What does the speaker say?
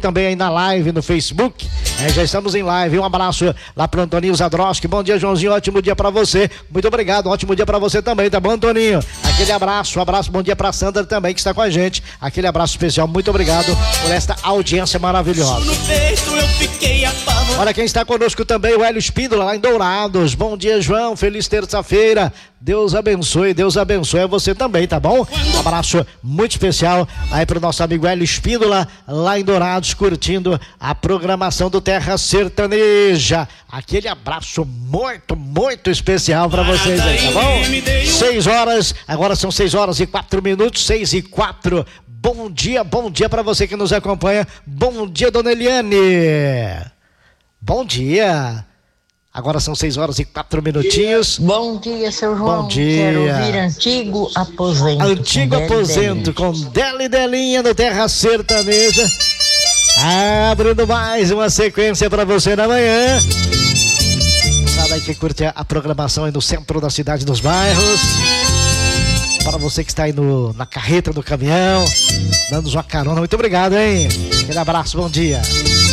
também aí na live no Facebook. Já estamos em live. Um abraço lá pro Antoninho Zadroski. Bom dia, Joãozinho. Ótimo dia pra você. Muito obrigado. Ótimo dia pra você também, tá bom, Antoninho? Aquele abraço. Bom dia pra Sandra também, que está com a gente. Aquele abraço especial. Muito obrigado por esta audiência maravilhosa. Olha quem está conosco também, o Hélio Espíndola, lá em Dourados. Bom dia, João. Feliz terça-feira. Deus abençoe a você também, tá bom? Um abraço muito especial aí pro nosso amigo Hélio Espíndola, lá em Dourados, curtindo a programação do Terra Sertaneja. Aquele abraço muito, muito especial pra vocês aí, tá bom? 6 horas, agora são 6 horas e 4 minutos, 6 e 4. Bom dia pra você que nos acompanha. Bom dia, dona Eliane. Bom dia. Agora são 6 horas e 4 minutinhos. Bom dia, seu João. Bom dia. Quero ouvir Antigo Aposento. Antigo Aposento com Deli Delinha no Terra Sertaneja. Abrindo mais uma sequência para você na manhã. Sabe aí que curte a programação aí no centro da cidade, dos bairros. Para você que está aí na carreta do caminhão, dando uma carona. Muito obrigado, hein? Aquele abraço, bom dia.